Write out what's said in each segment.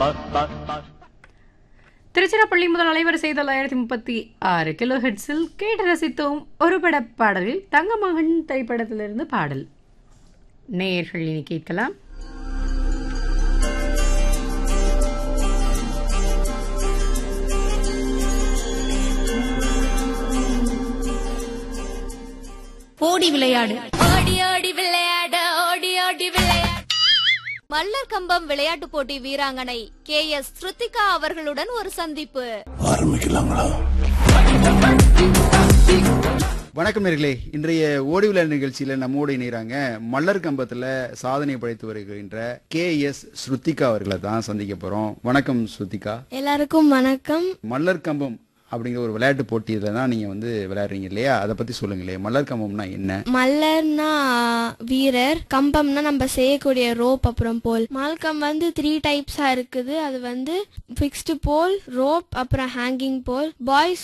திருச்சிராப்பள்ளி முதல் அலைவரிசை 936 கிலோ ஹெட்ஸில் கேட்டு ரசித்தோம் ஒரு பாடலில் தங்கமகன் திரைப்படத்திலிருந்து பாடல். நேயர்கள் இனி கேட்கலாம். ஓடி விளையாடு ஓடி ஓடி விளையாட ஓடி ஓடி விளையாட. மல்லர் கம்பம் விளையாட்டு போட்டி வீராங்கனை KS ஸ்ருத்திகா அவர்களுடன் ஒரு சந்திப்பு. ஆரம்பிக்கலாங்களா? வணக்கம் நேர்களே, இன்றைய ஓடி விளையாடு நிகழ்ச்சியில நம்மோடு இணைகிறாங்க மல்லர் கம்பத்துல சாதனை படைத்து வருகின்ற KS ஸ்ருத்திகா அவர்களை தான் சந்திக்க போறோம். வணக்கம் ஸ்ருத்திகா. எல்லாருக்கும் வணக்கம். மல்லர் கம்பம் அப்படிங்கிற ஒரு விளையாட்டு போட்டியில தான் நீங்க விளையாடுறீங்க இல்லையா? அதை பத்தி சொல்லுங்களே. மல்லர் கம்பம்னா என்ன? மல்லர்னா வீரர், கம்பம்னா நம்ம செய்யக்கூடிய ரோப் அப்புறம் போல். மால்கம் 3 டைப்ஸா இருக்குது. அது ஃபிக்ஸ்டு போல், ரோப் அப்புறம் ஹேங்கிங் போல். பாய்ஸ்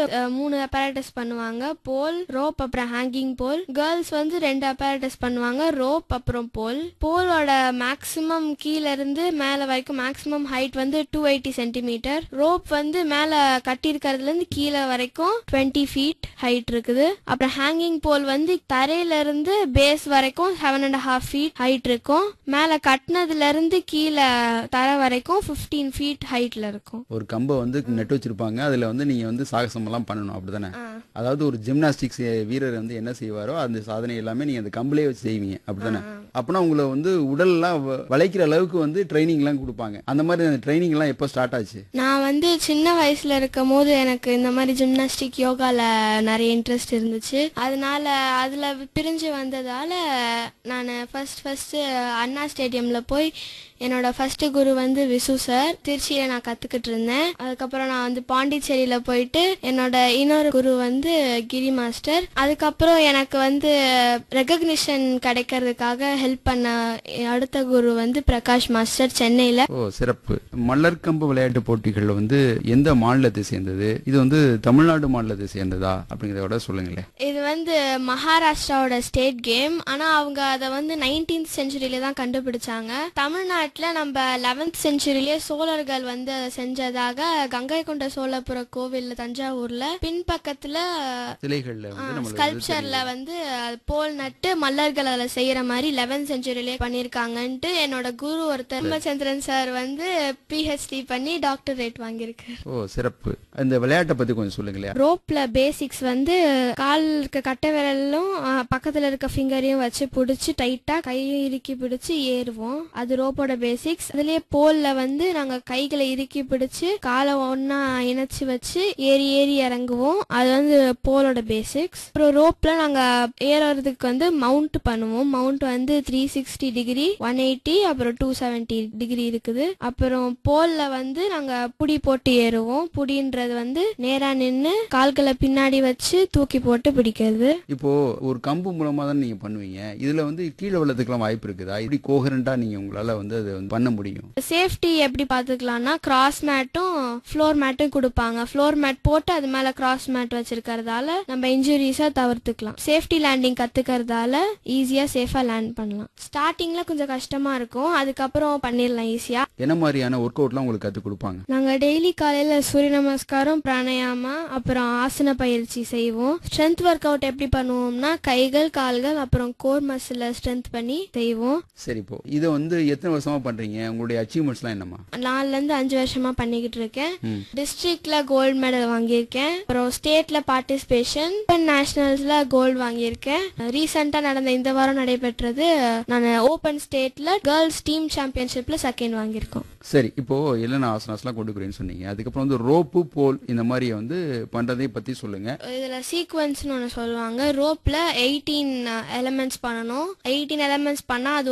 3 அப்பேரட்டஸ் பண்ணுவாங்க, போல், ரோப் அப்புறம் ஹேங்கிங் போல். கேர்ள்ஸ் 2 அப்பேரட்டஸ் பண்ணுவாங்க, ரோப் அப்புறம் போல். போலோட மேக்சிமம் கீழ இருந்து மேல வரைக்கும் மேக்சிமம் ஹைட் 280 சென்டிமீட்டர். ரோப் மேல கட்டியிருக்க இருந்து கீழே வரைக்கும் 20 feet ஹைட் இருக்குது. அப்புறம் ஹேங்கிங் போல் தரையில இருந்து பேஸ் வரைக்கும் 7.5 feet ஹைட் இருக்கும். மேல கட்டினதுல இருந்து கீழே தரை வரைக்கும் 15 feet ஹைட்ல இருக்கும். ஒரு கம்பை நட்டு வச்சிருப்பாங்க, அதுல நீங்க சாகசம் எல்லாம் பண்ணணும், அப்படித்தானே? அதாவது ஒரு ஜிம்னாஸ்டிக்ஸ் வீரர் என்ன செய்வாரோ அந்த சாதனை எல்லாமே நீங்க அந்த கம்பளே வச்சு செய்வீங்க, அப்படித்தானே? அப்பனா உங்களை உடல் எல்லாம் வளைக்கிற அளவுக்கு ட்ரைனிங் எல்லாம் கொடுப்பாங்க. அந்த மாதிரி ட்ரைனிங் எல்லாம் எப்போ ஸ்டார்ட் ஆச்சு? நான் சின்ன வயசுல இருக்கும் போது எனக்கு இந்த மாதிரி ஜிம்னாஸ்டிக் யோகால நிறைய இன்ட்ரெஸ்ட் இருந்துச்சு. அதனால அதுல பிரிஞ்சு வந்ததால நான் ஃபர்ஸ்ட் அண்ணா ஸ்டேடியம்ல போய் என்னோட ஃபர்ஸ்ட் குரு விசு சார், திருச்சியில நான் கத்துக்கிட்டு இருந்தேன். அதுக்கப்புறம் நான் பாண்டிச்சேரியில போயிட்டு என்னோட இன்னொரு குரு கிரி மாஸ்டர். அதுக்கப்புறம் எனக்கு ரெகக்னிஷன் கிடைக்கிறதுக்காக ஹெல்ப் பண்ண அடுத்த குரு பிரகாஷ் மாஸ்டர் சென்னையில. ஓ, சிறப்பு. மல்லர் கம்பு விளையாட்டு போட்டிகள் எந்த மாநிலத்தை சேர்ந்தது? இது தமிழ்நாடு மாநிலத்தை சேர்ந்ததா அப்படிங்கறத சொல்லுங்களேன். இது மகாராஷ்டிராவோட ஸ்டேட் கேம். ஆனா அவங்க அதை 19th செஞ்சுரியில தான் கண்டுபிடிச்சாங்க. தமிழ்நாட்டுல நம்ம 11th செஞ்சுரியிலே சோழர்கள் செஞ்சதாக கங்கை கொண்ட சோழபுர கோவில் தஞ்சாவூர்ல பின்பக்கத்துல ஸ்கல்ப்சர்ல போல் நட்டு மல்லர்கள் அதை செய்யற மாதிரி 11th செஞ்சுரியிலே பண்ணிருக்காங்கன்ட்டு என்னோட குரு ஒருத்தர் பிரம்மச்சந்திரன் சார் PhD பண்ணி டாக்டரேட் வாங்கியிருக்கு. ஓ, சிறப்பு. இந்த விளையாட்டை பத்தி கொஞ்சம் சொல்லுங்களேன். ரோப்ல பேசிக்ஸ் கால் இருக்க கட்டை விரலும் பக்கத்துல இருக்க ஃபிங்கரையும் வச்சு பிடிச்சி டைட்டா கையை இறுக்கி பிடிச்சு ஏறுவோம். அது ரோப்போட பேசிக்ஸ். அதுலயே போல்ல நாங்க கைகளை இறுக்கி பிடிச்சு காலை ஒன்னா இணைச்சு வச்சு ஏறி ஏறி இறங்குவோம். அது போலோட பேசிக்ஸ். அப்புறம் ரோப்ல நாங்க ஏறதுக்கு மவுண்ட் பண்ணுவோம். மவுண்ட் 360 டிகிரி, 180, அப்புறம் 270 டிகிரி இருக்குது. அப்புறம் போல்ல நாங்க புடி போட்டு ஏறுவோம். புடின்றது நேரா நின்னு கால்களை பின்னாடி வச்சு தூக்கி போட்டு பிடிக்கிறது. இப்போ ஒரு கம்பு மூலமா தான் நீங்க பண்ணுவீங்க. இதுல கீழே விழறதுக்கெல்லாம் வாய்ப்பு இருக்குதா? இப்படி கோஹரண்டா நீங்க உங்களால அது பண்ண முடியும்? சேஃப்டி எப்படி பாத்துக்கலாம்னா கிராஸ் மேட்டும் ஃப்ளோர் மேட்டும் கொடுப்பாங்க. ஃப்ளோர் மேட் போட்டு அது மேல கிராஸ் மேட் வச்சிருக்கிறதால நம்ம இன்ஜுரிஸா தவிர்த்துக்கலாம். சேஃப்டி லேண்டிங் கத்துக்கிறதால ஈஸியா சேஃபா லேண்ட் பண்ணலாம். ஸ்டார்டிங்ல கொஞ்சம் கஷ்டமா இருக்கும், அதுக்கப்புறம் பண்ணிடலாம் ஈஸியா. என்ன மாதிரியான ஒர்க் அவுட்லாம் உங்களுக்கு கத்து கொடுப்பாங்க? நாங்க டெய்லி காலையில சூரிய நமஸ்காரம், பிராணாயாமா, அப்புறம் ஆசன பயிற்சி செய்வோம். ஸ்ட்ரென்த் ஒர்க் அவுட் எப்படி பண்ணுவோம்னா கைகள், கால்கள், அப்புறம் கோர் மசில ஸ்ட்ரென்த் பண்ணி செய்வோம். சரி, இப்போ இதை எத்தனை வருஷமா பண்றீங்க? உங்களுடைய அச்சீவ்மெண்ட்ஸ்லாம் என்னமா? 4 இருந்து 5 வருஷமா பண்ணிக்கிட்டு இருக்கேன். டிஸ்ட்ரிக்ட்ல கோல்டு மெடல் வாங்கியிருக்கேன். அப்புறம் ஸ்டேட்ல பார்ட்டிசிபேஷன், நேஷனல்ஸ்ல கோல்டு வாங்கியிருக்கேன். ரீசெண்டா நடந்த இந்த வாரம் நடைபெற்றது நான் ஓபன் ஸ்டேட்ல கேர்ள்ஸ் டீம் சாம்பியன்ஷிப்ல செகண்ட் வாங்கியிருக்கோம். சரி, இப்போ என்னென்ன ஆசனாஸ்லாம் கொண்டு போறேன்னு சொன்னீங்க. அதுக்கப்புறம் ரோப்பு போல் இந்த மாதிரி பண்றதை பத்தி சொல்லுங்க. இதுல சீக்வன்ஸ் ஒன்னு சொல்லுவாங்க. ரோப்ல 18 எலிமெண்ட்ஸ் பண்ணணும். 18 எலிமெண்ட்ஸ் பண்ணா அது